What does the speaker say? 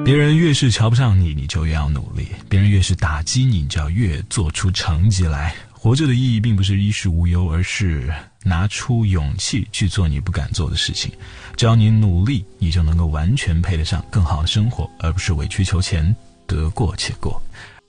别人越是瞧不上你，你就越要努力；别人越是打击你，你就要越做出成绩来。活着的意义并不是衣食无忧，而是拿出勇气去做你不敢做的事情。只要你努力，你就能够完全配得上更好的生活，而不是委曲求全，得过且过。